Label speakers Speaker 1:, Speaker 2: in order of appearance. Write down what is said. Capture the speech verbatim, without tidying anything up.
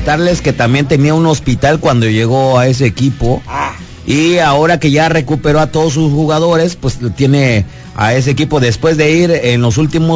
Speaker 1: comentarles que también tenía un hospital cuando llegó a ese equipo. Y ahora que ya recuperó a todos sus jugadores, pues tiene a ese equipo después de ir en los últimos